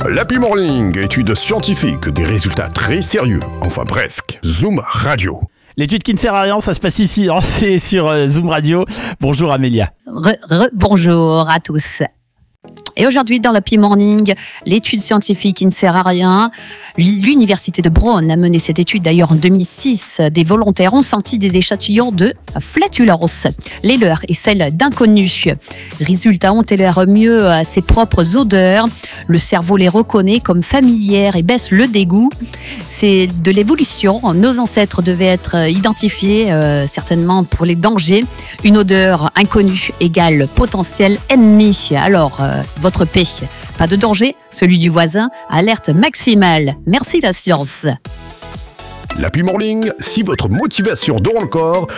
L'Happy Morning, études scientifiques, des résultats très sérieux. Enfin presque. Zoom Radio. L'étude qui ne sert à rien, ça se passe ici, hein, c'est sur Zoom Radio. Bonjour Amélia. Bonjour à tous. Et aujourd'hui, dans l'Happy Morning, l'étude scientifique qui ne sert à rien. L'université de Brown a mené cette étude d'ailleurs en 2006. Des volontaires ont senti des échantillons de flatulence, les leurs et celles d'inconnus. Résultat, on tolère mieux ses propres odeurs. Le cerveau les reconnaît comme familières et baisse le dégoût. C'est de l'évolution. Nos ancêtres devaient être identifiés, certainement pour les dangers. Une odeur inconnue égale potentiel ennemi. Alors, votre paix, pas de danger, celui du voisin, alerte maximale. Merci la science. L'Happy Morning, si votre motivation dort encore,